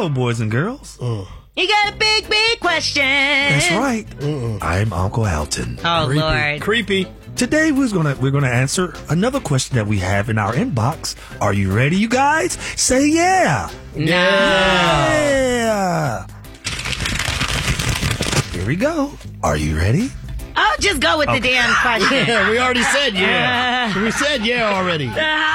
Hello, boys and girls. You got a big question. That's right. I'm Uncle Alton. Oh, Lord. Creepy. Today we're gonna answer another question that we have in our inbox. Are you ready, you guys? Say yeah. Yeah. Here we go. Are you ready? Oh, just go with the damn question. Yeah, we already said yeah. We said yeah already.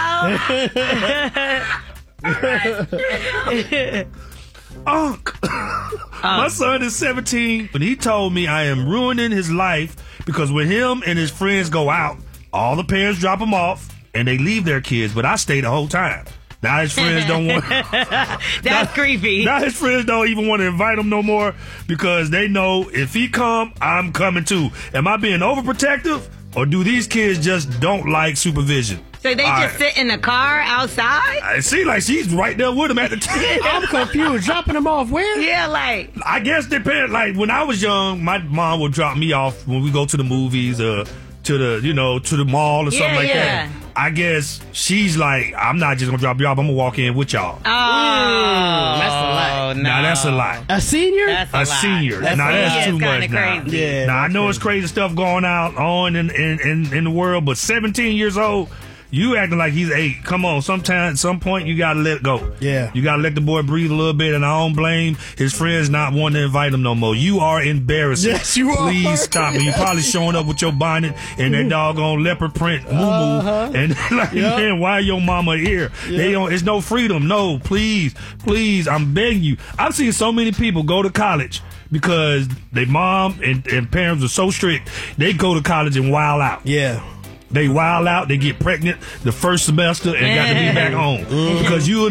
Unc, my son is 17, and he told me I am ruining his life because when him and his friends go out, all the parents drop them off and they leave their kids, but I stay the whole time. Now his friends don't want. That's creepy. Now his friends don't even want to invite him no more because they know if he come, I'm coming too. Am I being overprotective, or do these kids just don't like supervision? So they just sit in the car outside? It seems like she's right there with him at the time. I'm confused. Dropping them off where? Yeah, like. I guess they parents, like when I was young, my mom would drop me off when we go to the movies, to the mall or something like that. I guess she's like, I'm not just gonna drop you off. I'm gonna walk in with y'all. Oh, that's a lot. No. Now that's a lot. A senior? That's a senior. Now that's too much. Now. Crazy. Yeah, now I know it's crazy stuff going on in the world, but 17 years old. You acting like he's 8. Come on, some point you gotta let it go. Yeah. You gotta let the boy breathe a little bit, and I don't blame his friends not wanting to invite him no more. You are embarrassing. Yes, you are. Please stop it. You probably showing up with your bonnet and that doggone leopard print moo-moo. And like, man, why your mama here? It's no freedom. No, please, I'm begging you. I've seen so many people go to college because their mom and parents are so strict. They go to college and wild out. Yeah. They wild out. They get pregnant the first semester and got to be back home because you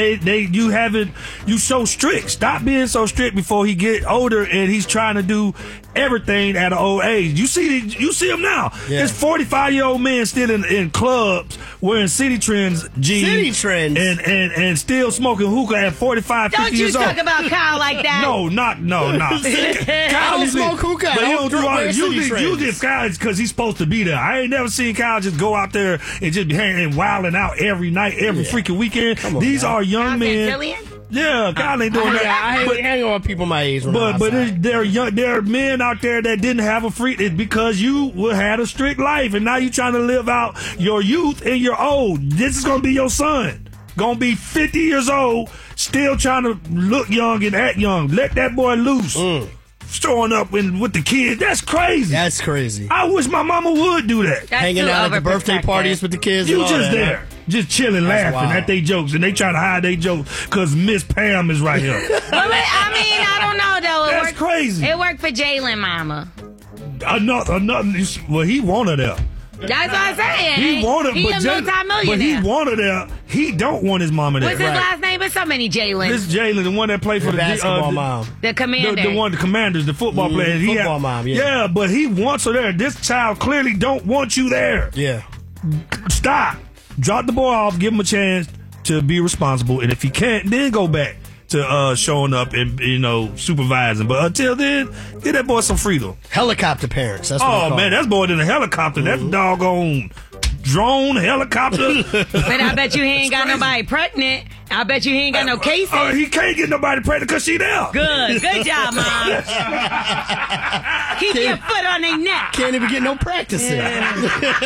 so strict. Stop being so strict before he get older and he's trying to do everything at an old age. You see him now. Yeah. This 45-year-old man still in clubs wearing City Trends jeans. City Trends. And still smoking hookah at 45, 50 years old. Don't you talk about Kyle like that. No. Kyle don't smoke hookah. But Don't wear City Trends. you just Kyle because he's supposed to be there. I ain't never seen Kyle just go out there and just be hanging and wilding out every night, every freaking weekend. These are young men. Yeah, Kyle ain't doing that. I hang on with people my age. But there are men out there that didn't have a free. It's because you had a strict life, and now you trying to live out your youth and your old. This is gonna be your son. Gonna be 50 years old, still trying to look young and act young. Let that boy loose. Showing up with the kids. That's crazy. That's crazy. I wish my mama would do that. Hanging out at the birthday parties with the kids. You and all just that, there. Just chilling, laughing at their jokes, and they trying to hide their jokes because Miss Pam is right here. I don't know, though. That's crazy. It worked for Jalen, mama. Another. Well, he wanted her. That's what I'm saying. He wanted, he a multi-millionaire. But he wanted her. He don't want his mama there. What's his last name? There's so many Jalen's. This Jalen, the one that played for the basketball mom. The commander. The Commanders, the football player. Football mom, Yeah, but he wants her there. This child clearly don't want you there. Yeah. Stop. Drop the boy off. Give him a chance to be responsible. And if he can't, then go back to showing up and supervising. But until then, give that boy some freedom. Helicopter parents. That's what that's more than a helicopter. That's doggone drone helicopter. But I bet you he ain't got nobody pregnant. I bet you he ain't got no cases. He can't get nobody pregnant because she there. Good job, Mom. Keep your foot on their neck. Can't even get no practice in.